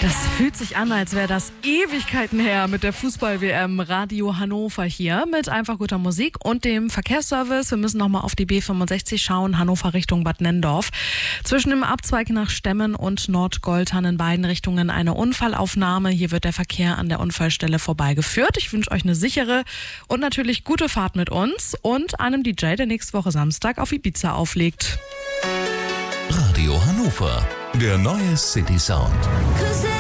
Das fühlt sich an, als wäre das Ewigkeiten her mit der Fußball-WM. Radio Hannover hier mit einfach guter Musik und dem Verkehrsservice. Wir müssen nochmal auf die B65 schauen, Hannover Richtung Bad Nenndorf. Zwischen dem Abzweig nach Stemmen und Nordgoltern in beiden Richtungen eine Unfallaufnahme. Hier wird der Verkehr an der Unfallstelle vorbeigeführt. Ich wünsche euch eine sichere und natürlich gute Fahrt mit uns und einem DJ, der nächste Woche Samstag auf Ibiza auflegt. Radio Hannover, der neue City Sound.